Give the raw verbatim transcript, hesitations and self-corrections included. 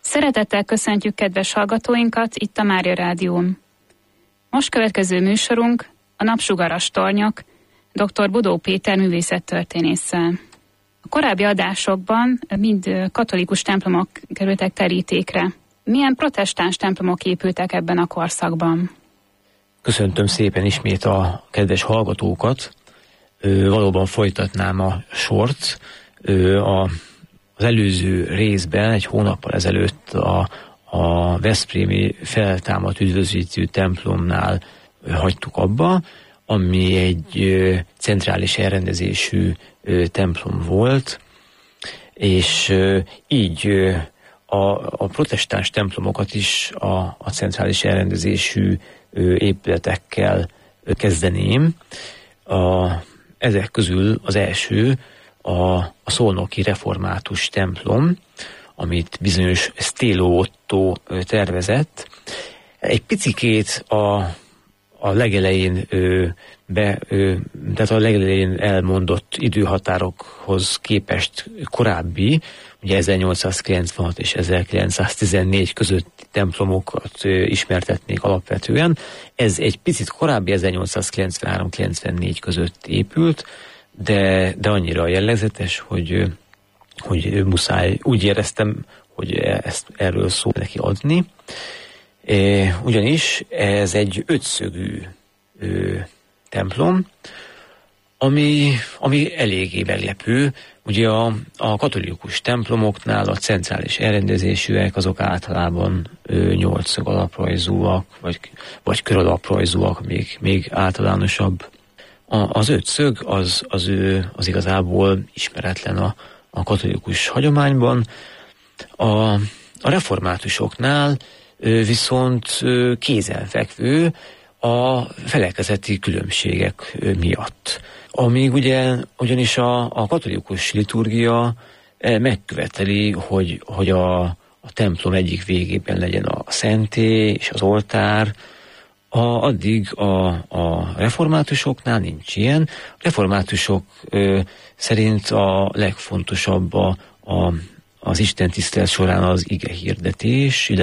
Szeretettel köszöntjük kedves hallgatóinkat itt a Mária Rádión. Most következő műsorunk a Napsugaras tornyok dr. Budó Péter művészettörténésszel. A korábbi adásokban mind katolikus templomok kerültek terítékre. Milyen protestáns templomok épültek ebben a korszakban? Köszöntöm szépen ismét a kedves hallgatókat. Ö, valóban folytatnám a sort. Ö, a, az előző részben egy hónappal ezelőtt a, a veszprémi feltámadt üdvözítő templomnál ö, hagytuk abba, ami egy ö, centrális elrendezésű ö, templom volt, és ö, így ö, a, a protestáns templomokat is a, a centrális elrendezésű ö, épületekkel ö, kezdeném. A, ezek közül az első a, a szolnoki református templom, amit bizonyos Stélo Otto ö, tervezett. Egy picikét a, a legelején ö, be, ö, tehát a legelején elmondott időhatárokhoz képest korábbi, ugye ezernyolcszázkilencvenhat és ezerkilencszáztizennégy közötti templomokat ö, ismertetnék alapvetően. Ez egy picit korábbi, ezernyolcszázkilencvenhárom kilencvennégy között épült, de, de annyira jellegzetes, hogy, hogy muszáj, úgy éreztem, hogy ezt erről szó neki adni. É, ugyanis ez egy ötszögű ö, templom, ami, ami eléggé meglepő. Ugye a, a katolikus templomoknál a centrális elrendezésűek azok általában ö, nyolcszög alaprajzúak, vagy, vagy kör alaprajzúak, még, még általánosabb. A, az ötszög az, az, ő, az igazából ismeretlen a, a katolikus hagyományban. A, a reformátusoknál ö, viszont ö, kézenfekvő a felekezeti különbségek ö, miatt. Amíg ugye, ugyanis a, a katolikus liturgia megköveteli, hogy, hogy a, a templom egyik végében legyen a szentély és az oltár, a, addig a, a reformátusoknál nincs ilyen. A reformátusok ö, szerint a legfontosabb a, a, az istentisztelet során az ige hirdetés,